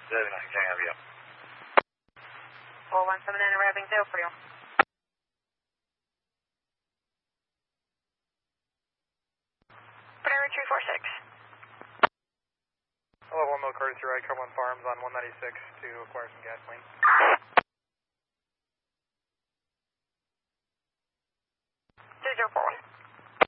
79, can I have you? 417 and arriving 0 for you. Prairie 346. Hello, 1 mil courtesy ride, Cumberland Farms on 196 to acquire some gasoline.